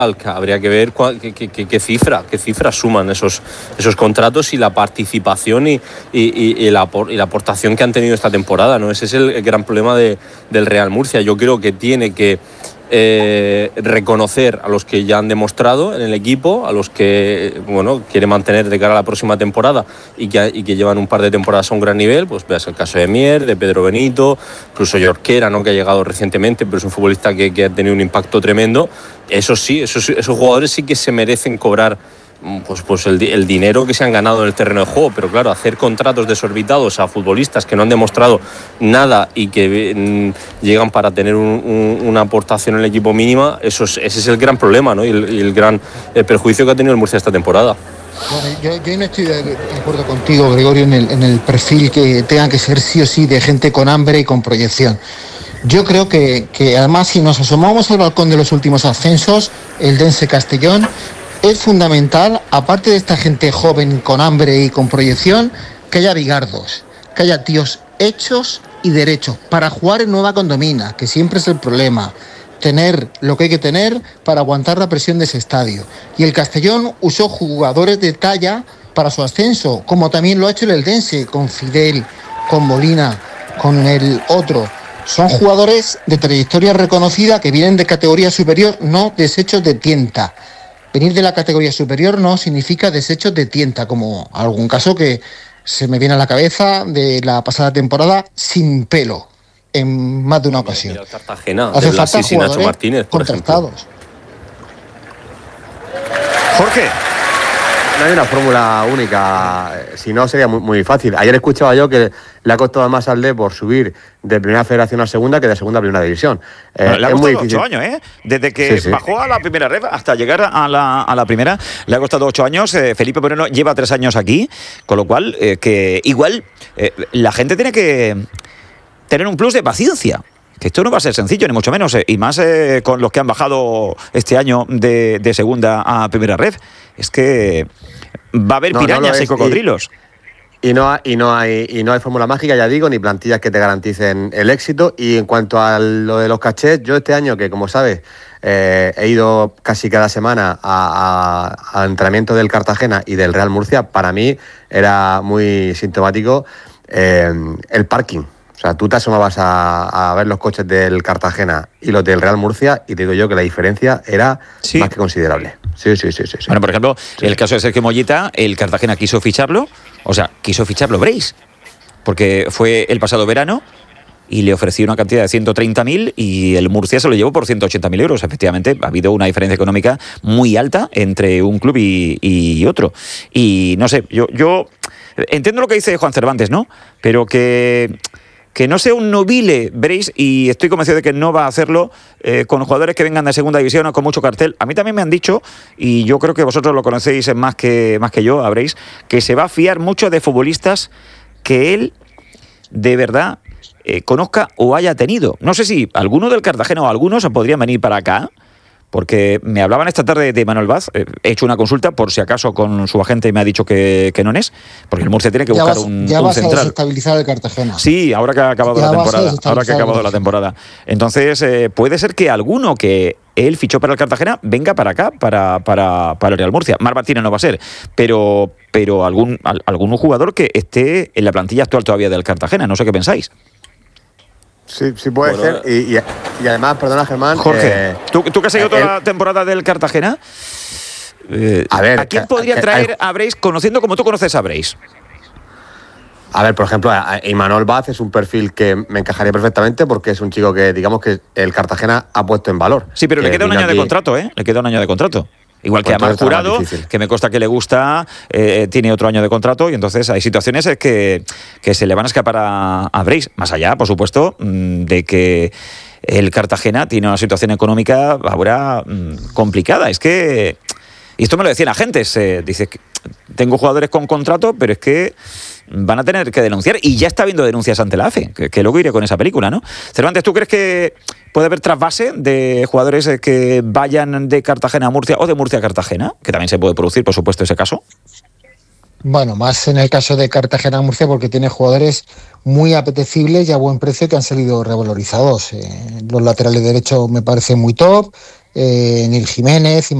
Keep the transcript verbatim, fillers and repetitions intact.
Habría que ver cuál, qué, qué, qué cifra, qué cifras suman esos, esos contratos y la participación y, y, y, la, y la aportación que han tenido esta temporada, ¿no? Ese es el, el gran problema de, del Real Murcia. Yo creo que tiene que eh, reconocer a los que ya han demostrado en el equipo, a los que bueno, quiere mantener de cara a la próxima temporada y que, y que llevan un par de temporadas a un gran nivel. Pues veas el caso de Mier, de Pedro Benito, incluso Jorquera, ¿no? Que ha llegado recientemente, pero es un futbolista que, que ha tenido un impacto tremendo. Eso sí, esos, esos jugadores sí que se merecen cobrar pues, pues el, el dinero que se han ganado en el terreno de juego, pero claro, hacer contratos desorbitados a futbolistas que no han demostrado nada y que mm, llegan para tener un, un, una aportación en el equipo mínima, eso es, ese es el gran problema, ¿no? y, el, y el gran el perjuicio que ha tenido el Murcia esta temporada. Bueno, yo, yo no estoy de acuerdo contigo, Gregorio, en el, en el perfil que tenga que ser sí o sí de gente con hambre y con proyección. Yo creo que, que además, si nos asomamos al balcón de los últimos ascensos, el Dense Castellón, es fundamental, aparte de esta gente joven con hambre y con proyección, que haya bigardos, que haya tíos hechos y derechos para jugar en Nueva Condomina, que siempre es el problema. Tener lo que hay que tener para aguantar la presión de ese estadio. Y el Castellón usó jugadores de talla para su ascenso, como también lo ha hecho el Eldense, con Fidel, con Molina, con el otro. Son jugadores de trayectoria reconocida que vienen de categoría superior, no desechos de tienta. Venir de la categoría superior no significa desechos de tienta, como algún caso que se me viene a la cabeza de la pasada temporada sin pelo, en más de una ocasión. El Cartagena, hace de falta Blasis y Nacho Martínez, por contratados. Ejemplo. Jorge. No hay una fórmula única, si no sería muy, muy fácil. Ayer escuchaba yo que le ha costado más al Depor subir de primera federación a segunda que de segunda a primera división. Eh, bueno, le ha costado ocho años, ¿eh? Desde que sí, sí. bajó a la primera red hasta llegar a la, a la primera, le ha costado ocho años. Eh, Felipe Moreno lleva tres años aquí, con lo cual, eh, que igual eh, la gente tiene que tener un plus de paciencia. Que esto no va a ser sencillo, ni mucho menos, eh, y más eh, con los que han bajado este año de, de segunda a primera red. Es que va a haber no, pirañas no y cocodrilos. Y, y, no, y, no hay, y no hay fórmula mágica, ya digo, ni plantillas que te garanticen el éxito. Y en cuanto a lo de los cachés, yo este año, que como sabes, eh, he ido casi cada semana a, a, a entrenamiento del Cartagena y del Real Murcia, para mí era muy sintomático eh, el parking. O sea, tú te asomabas a, a ver los coches del Cartagena y los del Real Murcia y te digo yo que la diferencia era sí. más que considerable. Sí, sí, sí, sí, sí. Bueno, por ejemplo, sí. el caso de Sergio Mollita, el Cartagena quiso ficharlo, o sea, quiso ficharlo Breis, porque fue el pasado verano y le ofreció una cantidad de ciento treinta mil y el Murcia se lo llevó por ciento ochenta mil euros. Efectivamente, ha habido una diferencia económica muy alta entre un club y, y otro. Y no sé, yo, yo entiendo lo que dice Juan Cervantes, ¿no? Pero que... que no sea un nobile Breis, y estoy convencido de que no va a hacerlo eh, con jugadores que vengan de segunda división o con mucho cartel. A mí también me han dicho, y yo creo que vosotros lo conocéis más que, más que yo, a Breis, que se va a fiar mucho de futbolistas que él de verdad eh, conozca o haya tenido. No sé si alguno del Cartagena o algunos podrían venir para acá, porque me hablaban esta tarde de Manuel Vaz. He hecho una consulta por si acaso con su agente y me ha dicho que, que no es, porque el Murcia tiene que ya buscar vas, un, ya un vas central. a desestabilizar el Cartagena. Sí, ahora que ha acabado ya la temporada. Ahora que ha acabado la temporada. Entonces, eh, puede ser que alguno que él fichó para el Cartagena venga para acá, para, para, para el Real Murcia. Mar Martínez no va a ser, pero, pero algún, algún jugador que esté en la plantilla actual todavía del Cartagena. No sé qué pensáis. Sí, sí puede bueno, ser. Y, y, y además, perdona, Germán. Jorge, eh, ¿tú, ¿tú que has seguido toda la temporada del Cartagena? Eh, a ver, ¿a quién podría eh, traer eh, a Breis conociendo como tú conoces a Breis? A ver, por ejemplo, Imanol Vaz es un perfil que me encajaría perfectamente porque es un chico que, digamos, que el Cartagena ha puesto en valor. Sí, pero le queda un año aquí... de contrato, ¿eh? Le queda un año de contrato. Igual que pues a Amal Jurado, que me consta que le gusta, eh, tiene otro año de contrato, y entonces hay situaciones que, que se le van a escapar a, a Breis. Más allá, por supuesto, de que el Cartagena tiene una situación económica ahora mmm, complicada. Es que, y esto me lo decían agentes, eh, dice que tengo jugadores con contrato, pero es que van a tener que denunciar, y ya está habiendo denuncias ante la A F E, que, que luego iré con esa película, ¿no? Cervantes, ¿tú crees que puede haber trasvase de jugadores que vayan de Cartagena a Murcia o de Murcia a Cartagena? Que también se puede producir, por supuesto, ese caso. Bueno, más en el caso de Cartagena a Murcia, porque tiene jugadores muy apetecibles y a buen precio que han salido revalorizados. Eh, los laterales derechos me parecen muy top, eh, Nil Jiménez y